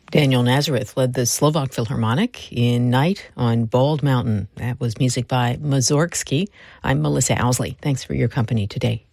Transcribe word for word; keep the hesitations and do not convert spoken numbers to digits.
Daniel Nazareth led the Slovak Philharmonic in Night on Bald Mountain. That was music by Mussorgsky. I'm Melissa Owsley. Thanks for your company today.